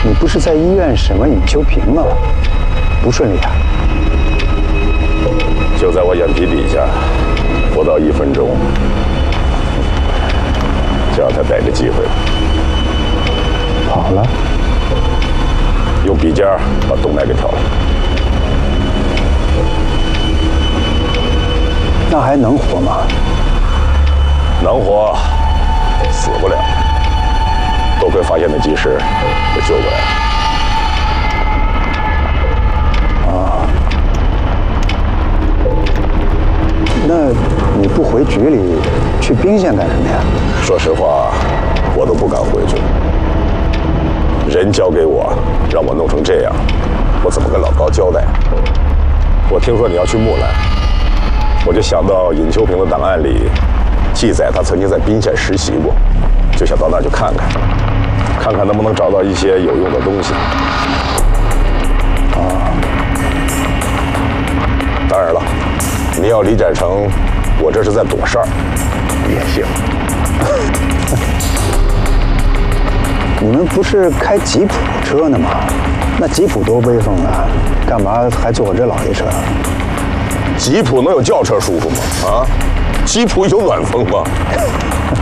你不是在医院审问尹秋平吗？不顺利啊？ 就在我眼皮底下，不到1分钟，就让他逮着机会了。 跑了？ 用笔尖把动脉给挑了。 那还能活吗？ 能活，死不了。多亏发现的及时，被救过来了。 啊，那你不回局里，去宾县干什么呀？ 说实话，我都不敢回去。人交给我，让我弄成这样，我怎么跟老高交代？我听说你要去木兰，我就想到尹秋平的档案里记载他曾经在宾县实习过，就想到那儿去看看，看看能不能找到一些有用的东西。啊，当然了，你要李展成，我这是在躲事儿，也行。 你们不是开吉普车呢吗？那吉普多威风啊！干嘛还坐我这老爷车？ 吉普能有轿车舒服吗？啊，吉普有暖风吗？